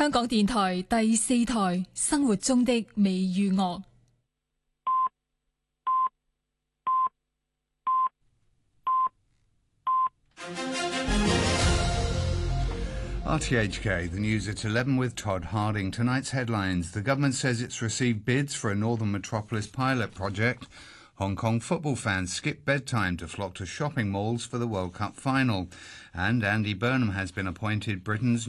香港電台第4台生活中的美與樂。 RTHK, the news at 11 with Todd Harding. Tonight's headlines. The government says it's received bids for a Northern Metropolis pilot project. Hong Kong football fans skip bedtime to flock to shopping malls for the World Cup final. And Andy Burnham has been appointed Britain's